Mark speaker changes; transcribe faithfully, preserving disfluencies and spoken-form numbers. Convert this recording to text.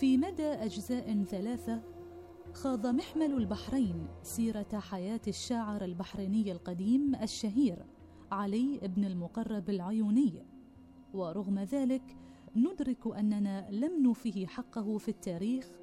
Speaker 1: في مدى أجزاء ثلاثة خاض محمل البحرين سيرة حياة الشاعر البحريني القديم الشهير علي بن المقرب العيوني، ورغم ذلك ندرك أننا لم نوفه حقه في التاريخ